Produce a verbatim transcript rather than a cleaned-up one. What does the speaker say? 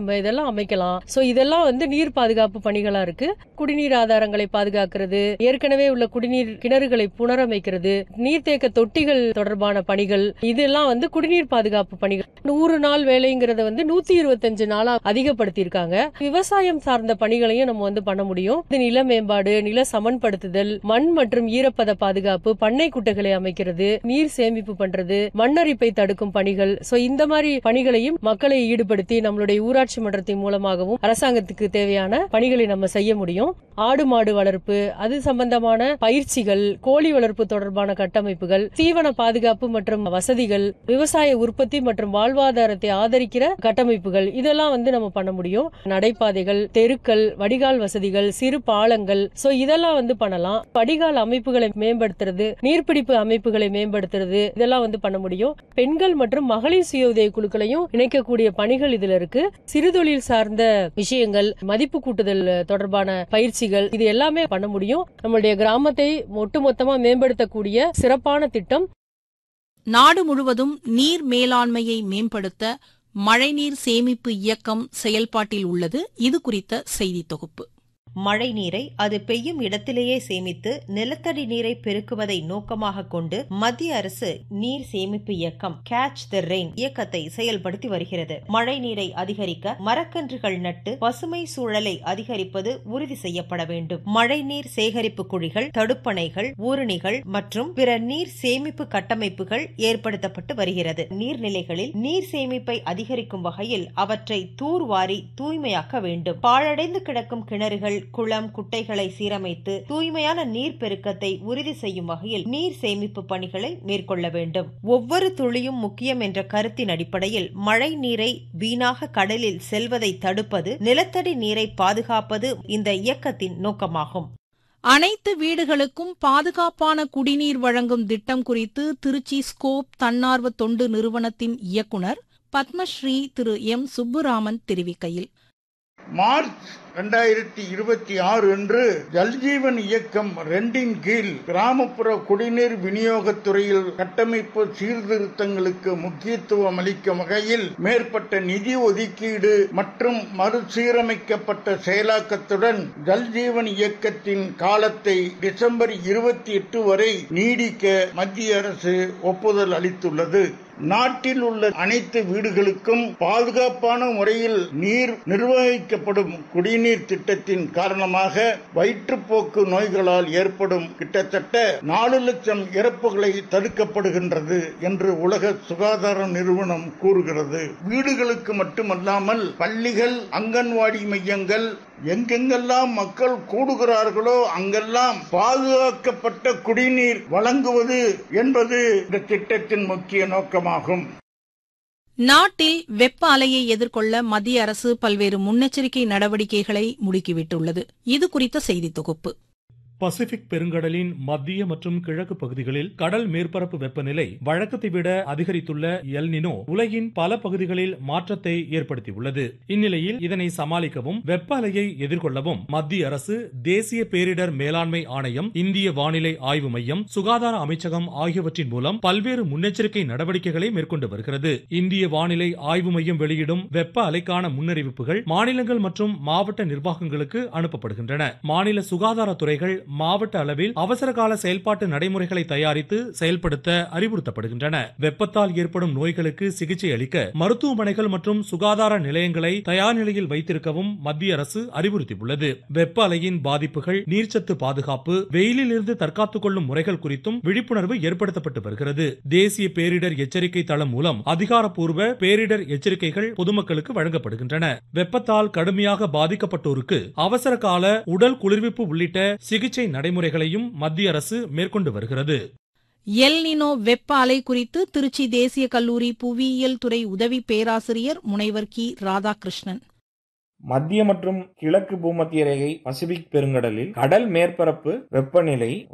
நம்ம இதெல்லாம் அமைக்கலாம். சோ இதெல்லாம் வந்து நீர் பாதுகாப்பு பணிகளா இருக்கு. குடிநீர் ஆதாரங்களை பாதுகாக்கிறது, ஏற்கனவே உள்ள குடிநீர் கிணறுகளை புனரமைக்கிறது, நீர்த்தேக்க தொட்டிகள் தொடர்பான பணிகள், இதெல்லாம் வந்து குடிநீர் பாதுகாப்பு பணிகள். நூறு நாள் வேலைங்கிறத வந்து நூத்தி இருபத்தஞ்சு நாளா அதிகப்படுத்தி இருக்காங்க. விவசாயம் சார்ந்த பணிகளையும் நம்ம வந்து பண்ண முடியும். நில மேம்பாடு, நில சமன்படுத்துதல், மண் மற்றும் ஈரப்பத பாதுகாப்பு, பண்ணை குட்டைகளை அமைக்கிறது, நீர் சேமிப்பு பண்றது, மண்ணரிப்பை தடுக்கும் பணிகள். சோ இந்த மாதிரி பணிகளையும் மக்களை ஈடுபடுத்தி நம்மளுடைய ஊராட்சி மன்றத்தின் மூலமாகவும் அரசாங்கத்துக்கு தேவையான பணிகளை நம்ம செய்ய முடியும். ஆடு மாடு வளர்ப்பு, அது சம்பந்தமான பயிற்சிகள், கோழி வளர்ப்பு தொடர்பான கட்டமைப்புகள், தீவன பாதுகாப்பு மற்றும் வசதிகள், விவசாய உற்பத்தி மற்றும் வாழ்வாதாரத்தை ஆதரிக்கிற கட்டமைப்புகள், இதெல்லாம் வந்து நம்ம பண்ண முடியும். நடைபாதைகள், தெருக்கள், வடிகால் வசதிகள், சிறு பாலங்கள், சோ இதெல்லாம் வந்து பண்ணலாம். வடிகால் அமைப்புகளை மேம்படுத்துறது, நீர்பிடிப்பு அமைப்புகளை மேம்படுத்துறது, இதெல்லாம் வந்து பண்ண முடியும். பெண்கள் மற்றும் மகளிர் சுய உதவி குழுக்களையும் இணைக்கக்கூடிய பணிகள் இதுல இருக்கு. சிறுதொழில் சார்ந்த விஷயங்கள், மதிப்பு கூட்டுதல் தொடர்பான பயிற்சிகள், இது எல்லாமே பண்ண முடியும். நம்மளுடைய கிராமத்தை ஒட்டுமொத்தமா மேம்படுத்தக்கூடிய சிறப்பான திட்டம். நாடு முழுவதும் நீர் மேலாண்மையை மேம்படுத்த மழைநீர் சேமிப்பு இயக்கம் செயல்பாட்டில் உள்ளது. இது குறித்த செய்தி தொகுப்பு. மழை நீரை அது பெய்யும் இடத்திலேயே சேமித்து நிலத்தடி நீரை பெருக்குவதை நோக்கமாக கொண்டு மத்திய அரசு நீர் சேமிப்பு இயக்கம் கேட்ச் த ரெயின் இயக்கத்தை செயல்படுத்தி வருகிறது. மழை நீரை அதிகரிக்க மரக்கன்றுகள் நட்டு பசுமை சூழலை அதிகரிப்பது உறுதி செய்யப்பட வேண்டும். மழை நீர் சேகரிப்பு குழிகள், தடுப்பணைகள், ஊருணிகள் மற்றும் பிற நீர் சேமிப்பு கட்டமைப்புகள் ஏற்படுத்தப்பட்டு வருகிறது. நீர்நிலைகளில் நீர் சேமிப்பை அதிகரிக்கும் வகையில் அவற்றை தூர்வாரி தூய்மையாக்க வேண்டும். பாழடைந்து கிடக்கும் கிணறுகள், குளம், குட்டைகளை சீரமைத்து தூய்மையான நீர் பெருக்கத்தை உறுதி செய்யும் வகையில் நீர் சேமிப்பு பணிகளை மேற்கொள்ள வேண்டும். ஒவ்வொரு துளியும் முக்கியம் என்ற கருத்தின் அடிப்படையில் மழை நீரை வீணாக கடலில் செல்வதை தடுப்பது, நிலத்தடி நீரை பாதுகாப்பது இந்த இயக்கத்தின் நோக்கமாகும். அனைத்து வீடுகளுக்கும் பாதுகாப்பான குடிநீர் வழங்கும் திட்டம் குறித்து திருச்சி ஸ்கோப் தன்னார்வ தொண்டு நிறுவனத்தின் இயக்குநர் பத்மஸ்ரீ திரு எம் சுப்புராமன் தெரிவிக்கையில், மார்ச் இரண்டாயிரத்தி இருபத்தி ஆறு அன்று ஜல்ஜீவன் இயக்கம் ரெண்டின் கீழ் கிராமப்புற குடிநீர் விநியோகத் துறையில் கட்டமைப்பு சீர்திருத்தங்களுக்கு முக்கியத்துவம் அளிக்கும் வகையில் மேற்பட்ட நிதி ஒதுக்கீடு மற்றும் மறுசீரமைக்கப்பட்ட செயலாக்கத்துடன் ஜல்ஜீவன் இயக்கத்தின் காலத்தை டிசம்பர் இருபத்தி எட்டு வரை நீடிக்க மத்திய அரசு ஒப்புதல் அளித்துள்ளது. நாட்டில் உள்ள அனைத்து வீடுகளுக்கும் பாதுகாப்பான முறையில் நீர் நிர்வகிக்கப்படும் குடிநீர் திட்டத்தின் காரணமாக வயிற்றுப்போக்கு நோய்களால் ஏற்படும் கிட்டத்தட்ட நாலு லட்சம் இறப்புகளை தடுக்கப்படுகின்றது என்று உலக சுகாதார நிறுவனம் கூறுகிறது. வீடுகளுக்கு மட்டுமல்லாமல் பள்ளிகள், அங்கன்வாடி மையங்கள், எங்கெங்கெல்லாம் மக்கள் கூடுகிறார்களோ அங்கெல்லாம் பாதுகாக்கப்பட்ட குடிநீர் வழங்குவது என்பது இந்த திட்டத்தின் முக்கிய நோக்கமாகும். நாட்டில் வெப்ப அலையை எதிர்கொள்ள மத்திய அரசு பல்வேறு முன்னெச்சரிக்கை நடவடிக்கைகளை முடுக்கிவிட்டுள்ளது. இது குறித்த செய்தி தொகுப்பு. பசிபிக் பெருங்கடலின் மத்திய மற்றும் கிழக்கு பகுதிகளில் கடல் மேற்பரப்பு வெப்பநிலை வழக்கத்தை விட அதிகரித்துள்ள எல் நினோ உலகின் பல பகுதிகளில் மாற்றத்தை ஏற்படுத்தியுள்ளது. இந்நிலையில் இதனை சமாளிக்கவும் வெப்ப அலையை எதிர்கொள்ளவும் மத்திய அரசு தேசிய பேரிடர் மேலாண்மை ஆணையம், இந்திய வானிலை ஆய்வு மையம், சுகாதார அமைச்சகம் ஆகியவற்றின் மூலம் பல்வேறு முன்னெச்சரிக்கை நடவடிக்கைகளை மேற்கொண்டு வருகிறது. இந்திய வானிலை ஆய்வு மையம் வெளியிடும் வெப்ப அலைக்கான முன்னறிவிப்புகள் மாநிலங்கள் மற்றும் மாவட்ட நிர்வாகங்களுக்கு அனுப்பப்படுகின்றன. மாநில சுகாதாரத்துறைகள் மாவட்ட அளவில் அவசர கால செயல்பாட்டு நடைமுறைகளை தயாரித்து செயல்படுத்த அறிவுறுத்தப்படுகின்றன. வெப்பத்தால் ஏற்படும் நோய்களுக்கு சிகிச்சை அளிக்க மருத்துவமனைகள் மற்றும் சுகாதார நிலையங்களை தயார் நிலையில் வைத்திருக்கவும் மத்திய அரசு அறிவுறுத்தியுள்ளது. வெப்ப அலையின் பாதிப்புகள், நீர்ச்சத்து பாதுகாப்பு, வெயிலில் இருந்து தற்காத்துக் கொள்ளும் முறைகள் குறித்தும் விழிப்புணர்வு ஏற்படுத்தப்பட்டு வருகிறது. தேசிய பேரிடர் எச்சரிக்கை தளம் மூலம் அதிகாரப்பூர்வ பேரிடர் எச்சரிக்கைகள் பொதுமக்களுக்கு வழங்கப்படுகின்றன. வெப்பத்தால் கடுமையாக பாதிக்கப்பட்டோருக்கு அவசர கால உடல் குளிர்விப்பு உள்ளிட்ட சிகிச்சை நடைமுறைகளையும் மத்திய அரசு மேற்கொண்டு வருகிறது. எல் நினோ வெப்ப அலை குறித்து திருச்சி தேசிய கல்லூரி புவியியல் துறை உதவி பேராசிரியர் முனைவர் கி ராதாகிருஷ்ணன். மத்திய மற்றும் கிழக்கு பூமத்திய ரேகை பசிபிக் பெருங்கடலில் கடல் மேற்பரப்பு வெப்பநிலை